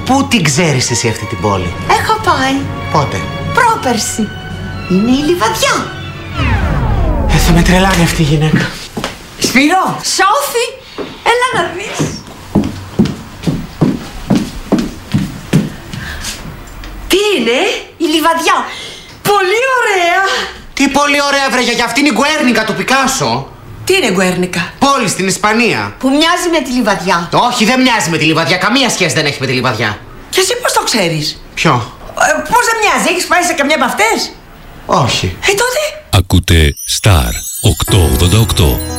Πού την ξέρεις εσύ αυτή την πόλη? Έχω πάει. Πότε? Πρόπερση. Είναι η Λιβαδιά. Θα με τρελάνει αυτή η γυναίκα. Σπύρο! Σώθη! Έλα να δεις. Τι είναι? Η Λιβαδιά. Πολύ ωραία. Τι πολύ ωραία βρε γιαγιά, αυτή είναι η Γκουέρνικα του Πικάσο. Τι είναι Γκουέρνικα? Πόλη στην Ισπανία. Που μοιάζει με τη Λιβαδιά. Όχι, δεν μοιάζει με τη Λιβαδιά, καμία σχέση δεν έχει με τη Λιβαδιά. Και εσύ πώς το ξέρεις? Ποιο? Πώς δεν μοιάζει, έχεις πάει σε καμιά από αυτές? Όχι. Τότε. Ακούτε Star 888.